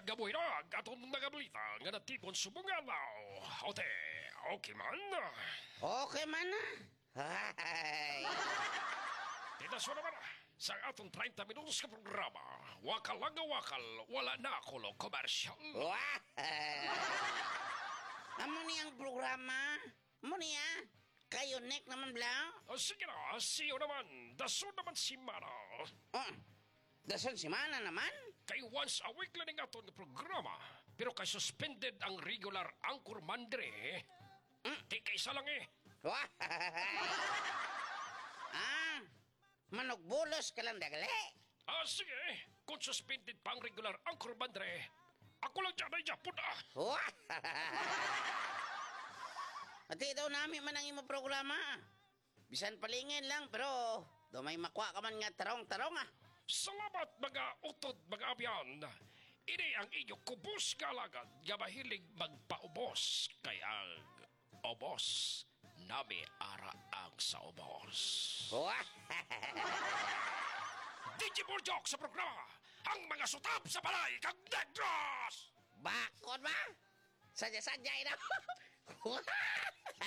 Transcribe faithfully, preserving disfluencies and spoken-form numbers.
gaboy na atong mga balita nga natipon subungan now. Ote, okay man. Okay man na. Hay. Tinaso naman sa atong thirty minutos ka programa. Wakal lang nga wakal, wala na ako lo komersyal. Wah. Amo niyang programa. Amo niya. Kayo nek naman bla. O sige na, siyo naman. Daso naman si Mana. Oh. Dason si Mana naman. Kay once a week lang nga atong programa. Pero kay suspended ang regular anchor mandre. Mm. Di kaysa lang eh. Wah. Ah. Manogbolos ka lang dagali. Ah, sige. Kung suspended pa ang regular anchor mandre, ako lang dyan ay Japon ah. Wah. Ati daw namin man ang imo programa. Bisan palingin lang pero do may makwa ka man nga tarong-tarong ah. Salamat mga utod mga abyan. Ini ang inyong kubos kalagad nga mahilig magpaubos. Kaya ang obos nami ara ang sa obos. Wah. Digimon joke sa programa. Ang mga sutap sa balay kag negros. Bakod ba? Sadya-sadya ina.